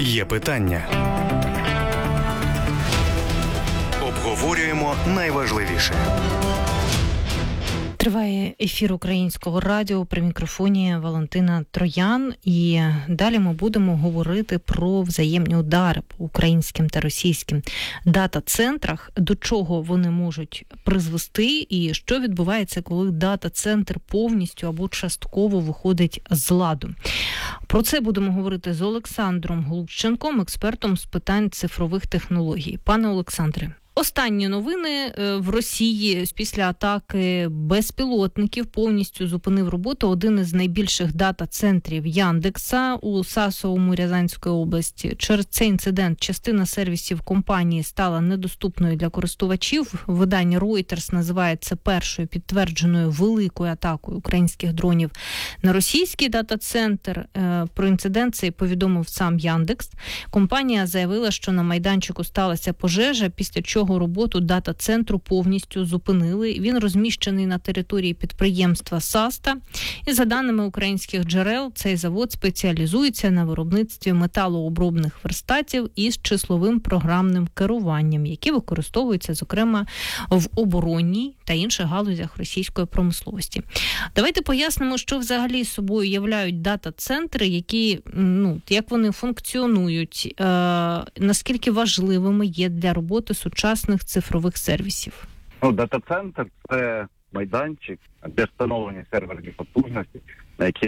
Є питання. Обговорюємо найважливіше. Триває ефір Українського радіо, при мікрофоні Валентина Троян. І далі ми будемо говорити про взаємні удари по українським та російським дата-центрах, до чого вони можуть призвести і що відбувається, коли дата-центр повністю або частково виходить з ладу. Про це будемо говорити з Олександром Глущенком, експертом з питань цифрових технологій. Пане Олександре, останні новини: в Росії після атаки безпілотників повністю зупинив роботу один із найбільших дата-центрів Яндекса у Сасовому Рязанської області. Через цей інцидент частина сервісів компанії стала недоступною для користувачів. Видання Reuters називає це першою підтвердженою великою атакою українських дронів на російський дата-центр. Про інцидент цей повідомив сам Яндекс. Компанія заявила, що на майданчику сталася пожежа, після чого роботу дата-центру повністю зупинили. Він розміщений на території підприємства Саста. І за даними українських джерел, цей завод спеціалізується на виробництві металообробних верстатів із числовим програмним керуванням, які використовуються, зокрема, в оборонній та інших галузях російської промисловості. Давайте пояснимо, що взагалі собою являють дата-центри, як вони функціонують, наскільки важливими є для роботи сучасних цифрових сервісів. Дата-центр – це майданчик, де встановлені серверні потужності, на які